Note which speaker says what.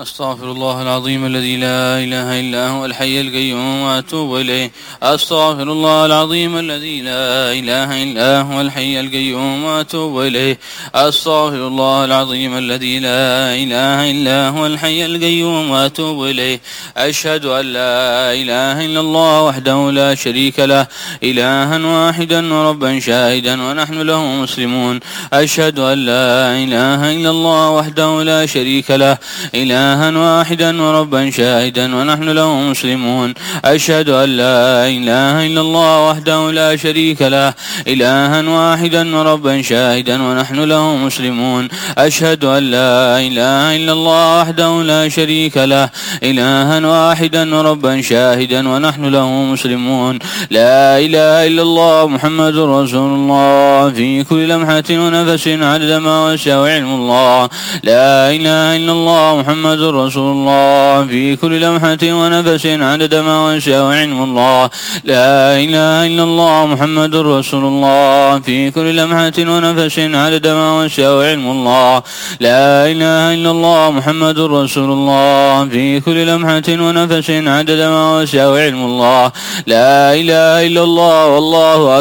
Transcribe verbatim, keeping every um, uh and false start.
Speaker 1: أستغفر الله العظيم الذي لا إله إلا هو الحي القيوم وأتوب إليه. أستغفر الله العظيم الذي لا إله إلا هو الحي القيوم وأتوب إليه. أستغفر الله العظيم الذي لا إله إلا هو الحي القيوم وأتوب إليه. أشهد أن لا إله إلا الله وحده لا شريك له إلها واحدا وربا شاهدا ونحن له مسلمون. أشهد أن لا إله إلا الله وحده لا شريك له إلها واحدا وربا شاهدا ونحن له مسلمون. أشهد أن لا إله إلا الله وحده لا شريك له إلها واحدا وربا شاهدا ونحن له مسلمون. أشهد أن لا إله إلا الله وحده لا شريك له إلها واحدا وربا شاهدا ونحن له مسلمون. لا إله إلا الله محمد رسول الله في كل لمحة ونفس عدد ما وسع علم الله. لا إله إلا الله محمد رسول الله في كل لمحة ونفس عدد ما وسع علم الله. لا إله إلا الله محمد رسول الله في كل لمحة ونفس عدد ما وسع علم الله. لا إله إلا الله محمد رسول الله في كل لمحة ونفس عدد ما وسع علم الله. لا إله إلا الله والله